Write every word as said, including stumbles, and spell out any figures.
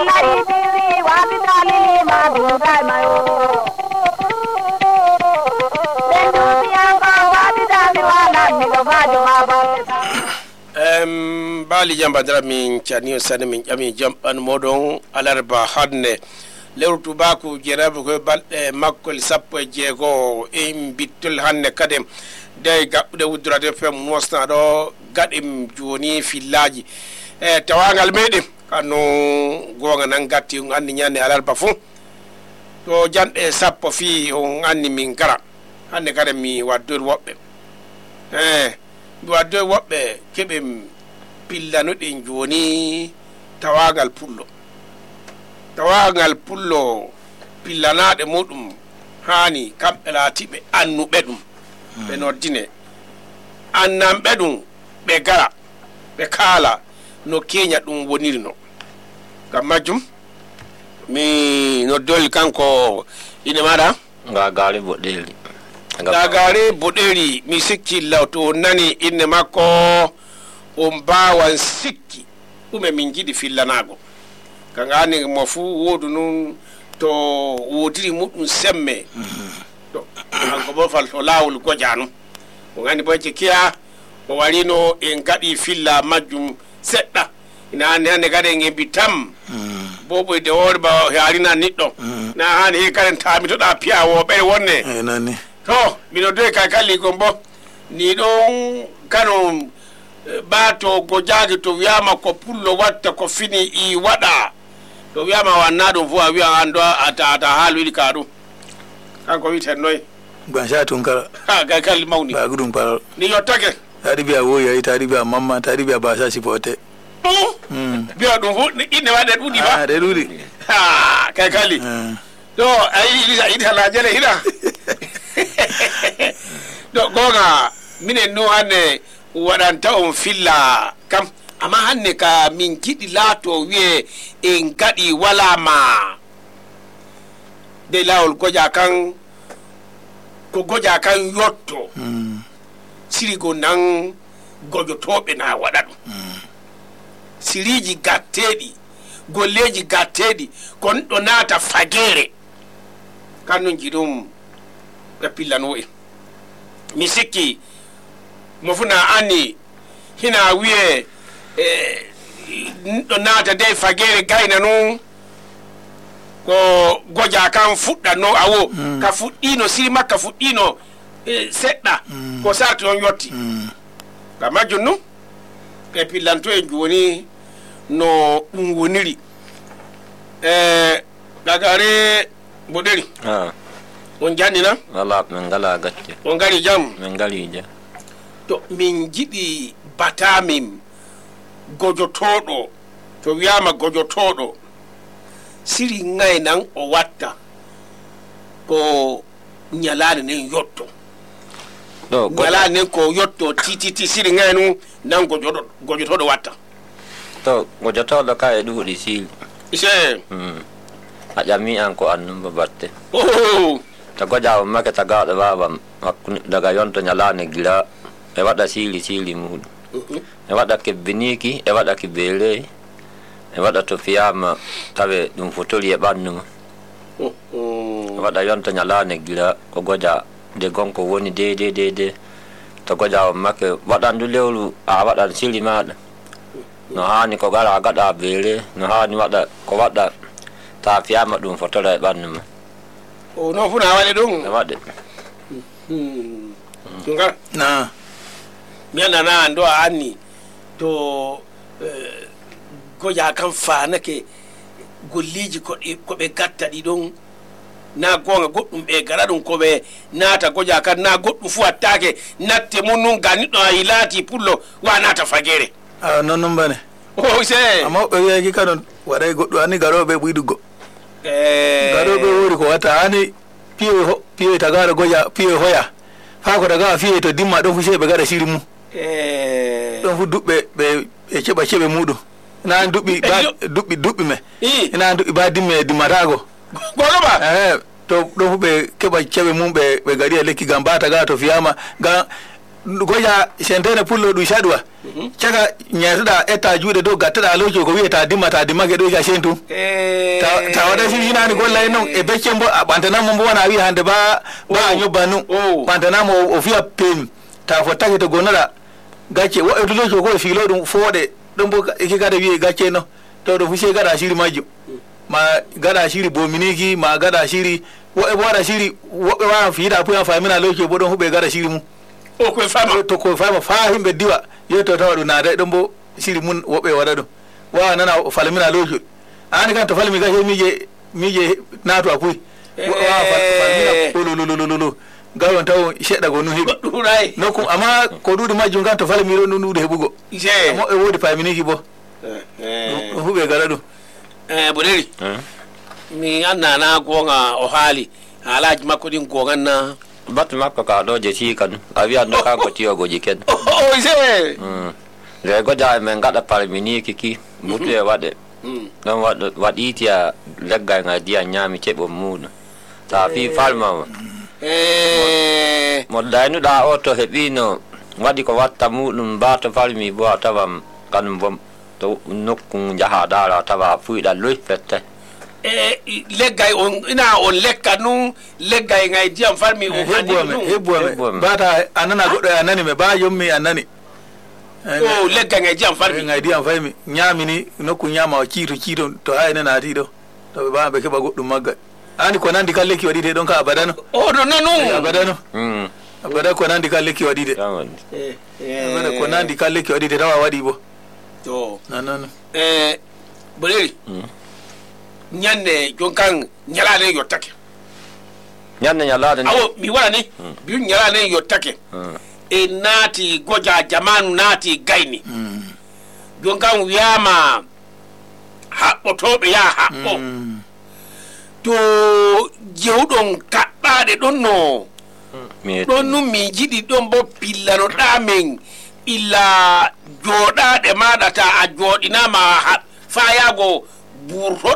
wallahi biwi wa bitali ma duga mayo dendu bianga wa bitali wala mi go bajo ma ba em bali jamba dara min chani sane min jami jamban modon alarba hadne lewru baku jerabu ko balde makkol sappo e jeego en bittul hanne kadem de gabbe wudurade fem mosna do gadim joni fillaji e tawangal medem kanu gonga nan gatti on andi nyane alarba fu to jande sappo fi on andi min gara hanne kadem mi waddur wobbe eh waddur wobbe kebe pillanu den joni tawagal pullo tawagal pullo pillanade mudum hani kambe latibe annube dum be noddine annambe dum be gara be kala no kenya dum wonirno kam majum mi no dol kanko ine mada ngagare bodeli ngagare bodeli mi sikki lawto nani inne makko on bawan sikki ume min jidi fillanago kangani mo fu wodu nun to wodiri mudum semme to hanko bo fal to lawul gojanu o ngani bo kiya o warino en gadi filla majjum sedda ina ne gade nge bitam bobo de worba harina niddo na han e karen tami to da piya wo be wonne e nani to mino de ka kalli gombo ni don kanu bato gojagi to wiyama ko pullo watta ko fini i wada to wiyama wanna dum fu a wiya ando ata ata halu ka dum kanko witen noy gbansha tunkara ha ga kalli mawni ba gudun par ni yottake tari biya woya tari biya mamma tari biya basa sipote mm biya dum fu inde wade dudi ba ah de dudi ha ka kalli to ayi lisa ida la jele hida do gonga minen no hanne wadanta on filla kam amma hanne ka min kidi lato wiye en gadi wala ma de lawol goja kan ko goja kan yotto mm sirigo nan gojo tobe na wadadu mm siriji gattedi golleji gattedi kon do nata fagere kanun jidum be pillano e misiki mofuna ani hina wiye eh do nata de fagere gaina no ko goja kan fudda no awo mm. ka fuddino siri makka fuddino eh, sedda mm. ko sarto on yotti mm. ka majunnu ke pillanto e joni no dum woniri eh gagare boderi ah on jannina wala men ngala gacce on gari jam men ngali je to min jidi batamim gojotodo to wiyama gojotodo siri ngay nan o watta ko nyalane nen yotto do nyalane nen ko yotto tititi siri ngay nu nan gojoto gojotodo watta to gojotodo ka e dudi sil ise mm ajami an ko annum babatte oh ta goja ma ka ta ga da baba daga yonto nyalane gila e wada sili sili mudu e wada ke biniki e wada ke bele e wada to fiyama tabe dum fotoli e bannu e wada yonto nyalane gila ko goja de gonko woni de de de de to goja ma ke wada ndu lewlu a wada sili mada no hani ko gara gada bele no hani wada ko wada ta fiyama dum fotola e bannu o no funa wale dum e wada hmm tunga na miana na ndo ani to eh, goja kan fa nake golliji ko ko be gatta di don na gonga goddum be gara dum ko be nata goja kan na goddum fu attake natte munun ganiddo ilati pullo wa nata fagere ah non non bane o se amma be yaki kanon warai goddo ani garobe buidugo eh garobe wori ko wata ani piyo piyo tagara goja piyo hoya fa ko daga fiye to dimma don fu shebe gara shirimu eh don fu dubbe be e cheba chebe mudu na dubbi ba dubbi dubbi me ina dubbi ba dimme dimatago goroba eh to don fu be keba chebe mum be be gari leki gambata ga to fiyama ga goja sentene pullo du shadwa caga nyatuda eta juude do gattada lojo ko wieta dimmata dimmake do ga sentu ta ta wada si hinani golla non e beccembo bantana mo wona wi hande ba ba nyobanu bantana mo o fiya pen ta fotake to gonara gacce wo e lojo ko filo dum foode dum bo e gada wi gacce no to do fushe gada shiri majju ma gada shiri bominiki ma gada shiri wo e wada shiri wo be wa fiida pu ya famina lojo bo don hube gada shiri mu o ko fama to ko fama fa himbe diwa yeto tawadu na dai don bo shiri mun wo be wada do wa nana falmina lojo ani kan to falmi ga he mije mije nato akui wa falmina ko lulululu gawon taw sheda go nu hebi durai no ko ama ko dudu majjum kan to falmi ro nu de hebugo mo e wodi faminiki bo eh hube gara do eh boderi mi anna na gonga o hali alaji makodin gonga na bat makko ka do je ci kan awi ando ka ko tiyo go jiken o ise mm le go da men gada palmini kiki mutu e wade mm don wad wadi tiya legga nga dia nyami cebo muno ta fi falma eh mo daynu da auto hebino wadi ko watta mudum bato falmi bo tawam kan bom to nokku jahada la tawa fuida luy fette e leggay on ina on lekka nu leggay ngay diam farmi o hadi no hebbo bata anana goddo anani me ba yommi anani o leggay ngay diam farmi ngay diam farmi nyamini nokku nyama o ciito ciito to hayna naati do to ba be keba goddum magga ani ko nandi kalle ki wadi de don ka abadano o no no no abadano mm abada ko nandi kalle ki wadi de eh eh ko nandi kalle ki wadi de dawa wadi bo to non non eh boleri nyanne jonkan nyalane yottake nyanne nyalade awo mi wala ni bi nyalane yottake e nati goja jamanu nati gaini jonkan wiyama habbo tobe ya habbo to jewdon kabbade don no don nu mi jidi don bo pillano damen illa jodade madata a jodinama fayago burro